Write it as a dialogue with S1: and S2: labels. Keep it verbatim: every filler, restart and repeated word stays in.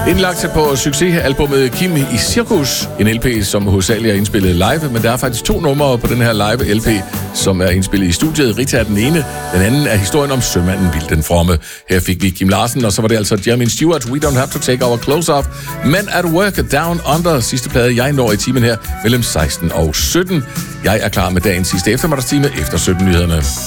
S1: Indlagt på succesalbummet Kim i Cirkus, en L P, som hovedsageligt er indspillet live, men der er faktisk to numre på den her live L P, som er indspillet i studiet. Rita er den ene, den anden er historien om sømanden Bill den Fromme. Her fik vi Kim Larsen, og så var det altså Jermaine Stewart, We Don't Have to Take Our Clothes Off. Men at Work Down Under, sidste plade, jeg når i timen her mellem seksten og sytten. Jeg er klar med dagens sidste eftermiddagstime efter sytten nyhederne.